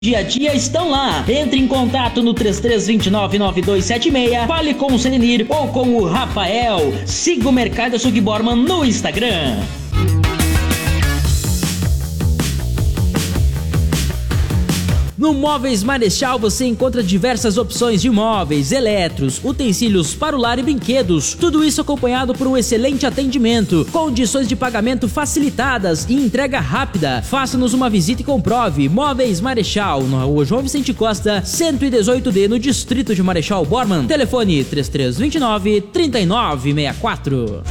Dia a dia estão lá. Entre em contato no 33299276, fale com o Selenir ou com o Rafael. Siga o Mercado Açougue Borman no Instagram. No Móveis Marechal você encontra diversas opções de móveis, eletros, utensílios para o lar e brinquedos. Tudo isso acompanhado por um excelente atendimento, condições de pagamento facilitadas e entrega rápida. Faça-nos uma visita e comprove. Móveis Marechal, na rua João Vicente Costa, 118D, no distrito de Marechal Borman. Telefone 3329-3964.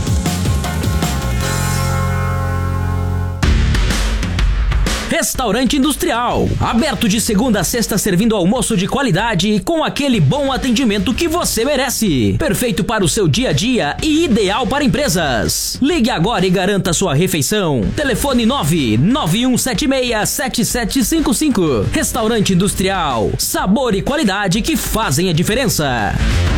Restaurante Industrial, aberto de segunda a sexta, servindo almoço de qualidade com aquele bom atendimento que você merece. Perfeito para o seu dia a dia e ideal para empresas. Ligue agora e garanta sua refeição. Telefone 991767755. Restaurante Industrial, sabor e qualidade que fazem a diferença.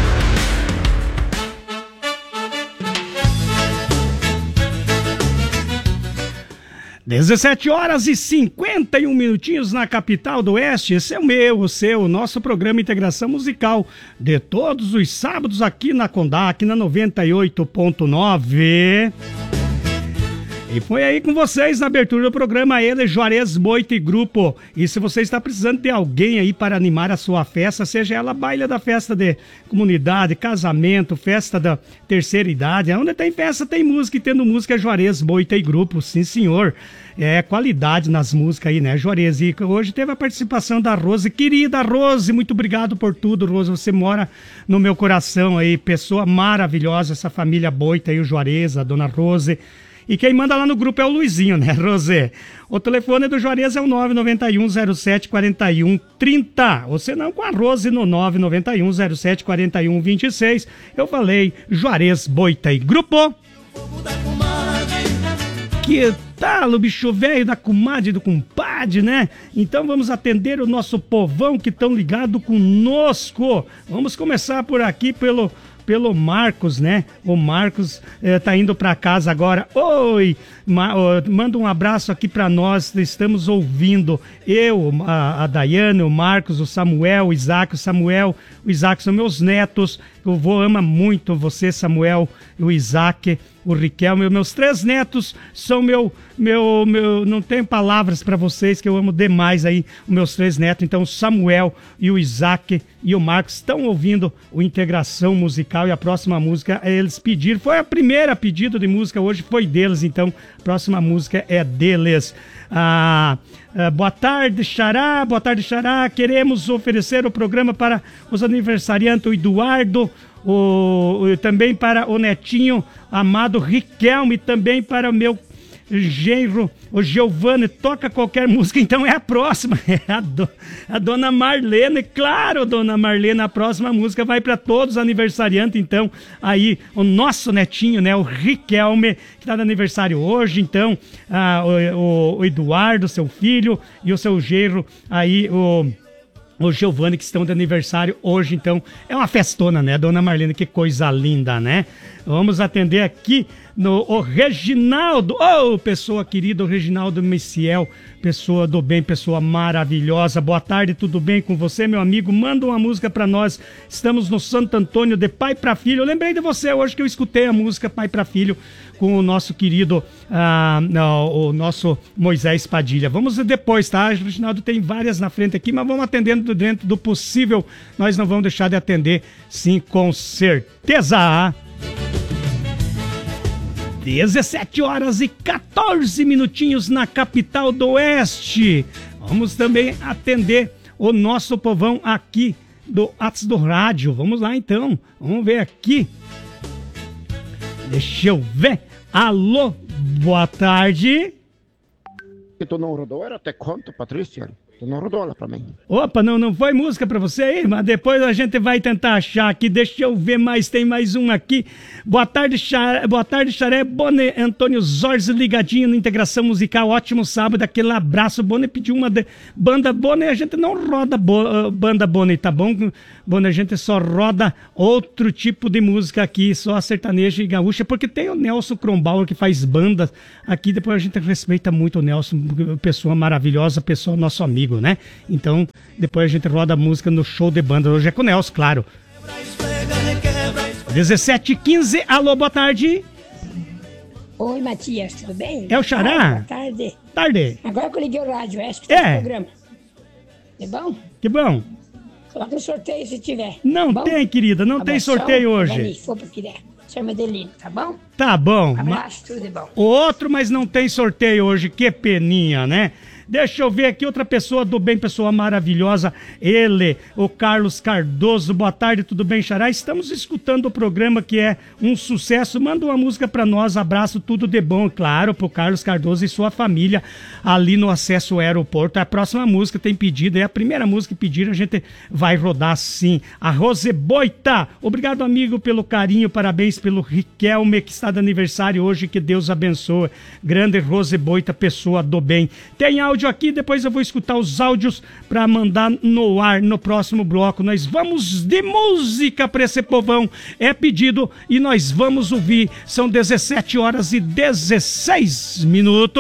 17 horas e 51 minutinhos na capital do Oeste. Esse é o meu, o seu, o nosso programa Integração Musical de todos os sábados aqui na Condac, na 98.9. E foi aí com vocês na abertura do programa ele, Juarez Moita e Grupo. E se você está precisando de alguém aí para animar a sua festa, seja ela baile da festa de comunidade, casamento, festa da terceira idade, onde tem festa tem música, e tendo música é Juarez Moita e Grupo, sim senhor. É qualidade nas músicas aí, né, Juarez? E hoje teve a participação da Rose, querida Rose, muito obrigado por tudo, Rose, você mora no meu coração aí, pessoa maravilhosa, essa família Moita aí, o Juarez, a dona Rose. E quem manda lá no grupo é o Luizinho, né, Rosé? O telefone do Juarez é o 991-07-41-30. Ou se não, com a Rose no 991-07-41-26. Eu falei, Juarez Moita e Grupo. Que tal o bicho velho da comadre e do compadre, né? Então vamos atender o nosso povão que estão ligados conosco. Vamos começar por aqui pelo Marcos, né? O Marcos tá indo para casa agora. Oi, manda um abraço aqui para nós, estamos ouvindo. Eu, a Daiane, o Marcos, o Samuel, o Isaac. O Isaac são meus netos. O vô ama muito você, Samuel, o Isaac, o Riquelme. Meus 3 netos são meu não tenho palavras para vocês, que eu amo demais aí os meus 3 netos. Então o Samuel e o Isaac e o Marcos estão ouvindo o Integração Musical, e a próxima música eles pediram, foi a primeira pedido de música hoje, foi deles, então a próxima música é deles. Boa tarde, Xará, queremos oferecer o programa para os aniversariantes, o Eduardo, também para o netinho amado Riquelme, também para o meu genro, o Giovanni. Toca qualquer música, então é a próxima, é a dona Marlene, claro, dona Marlene, a próxima música vai para todos os aniversariantes, então, aí, o netinho, né, o Riquelme, que está de aniversário hoje, então, o Eduardo, seu filho, e o seu genro, aí, o Giovanni, que estão de aniversário hoje, então é uma festona, né, dona Marlene, que coisa linda, né? Vamos atender aqui o Reginaldo, pessoa querida, o Reginaldo Messiel, pessoa do bem, pessoa maravilhosa. Boa tarde, tudo bem com você, meu amigo? Manda uma música pra nós, estamos no Santo Antônio, de pai pra filho. Eu lembrei de você hoje que eu escutei a música Pai pra Filho com o nosso querido, o nosso Moisés Padilha. Vamos depois, tá? O Reginaldo tem várias na frente aqui, mas vamos atendendo dentro do possível. Nós não vamos deixar de atender, sim, com certeza. 17 horas e 14 minutinhos na capital do Oeste. Vamos também atender o nosso povão aqui do Atos do Rádio. Vamos lá, então. Vamos ver aqui. Deixa eu ver. Alô, boa tarde. Tu não rodou, era até conta, Patrícia. Tu não rodou lá pra mim. Opa, não foi música pra você aí, mas depois a gente vai tentar achar aqui. Deixa eu ver mais, tem mais um aqui. Boa tarde, Xaré. Bone Antônio Zorzi ligadinho na Integração Musical. Ótimo sábado, aquele abraço. Bone pediu uma banda Bone, a gente não roda banda Bone, tá bom? Bone, a gente só roda outro tipo de música aqui, só sertaneja e gaúcha, porque tem o Nelson Kronbauer que faz banda aqui. Depois a gente respeita muito o Nelson, pessoa maravilhosa, pessoa nosso amigo. comigo, né? Então, depois a gente roda a música no show de banda. Hoje é com o Nelson, claro. 17h15, alô, boa tarde. Oi, Matias, tudo bem? É o Xará? Boa tarde. Tarde. Agora que eu liguei o rádio, acho que tá no programa. É bom? Que bom. Coloca o sorteio se tiver. Não bom? tem, querida, não tem sorteio hoje. Se for pra quiser. Chama Adelino, tá bom? Tá bom. Abraço, tudo de bom. Outro, mas não tem sorteio hoje, que peninha, né? Deixa eu ver aqui outra pessoa do bem, pessoa maravilhosa, ele, o Carlos Cardoso. Boa tarde, tudo bem, Xará? Estamos escutando o programa que é um sucesso. Manda uma música pra nós, abraço, tudo de bom, claro, pro Carlos Cardoso e sua família ali no acesso ao aeroporto. A próxima música tem pedido, é a primeira música que pediram, a gente vai rodar sim. A Roseboita, obrigado, amigo, pelo carinho, parabéns pelo Riquelme, que está de aniversário hoje, que Deus abençoe. Grande Roseboita, pessoa do bem. Tem áudio aqui, depois eu vou escutar os áudios para mandar no ar no próximo bloco. Nós vamos de música para esse povão, é pedido, e nós vamos ouvir. São 17h16.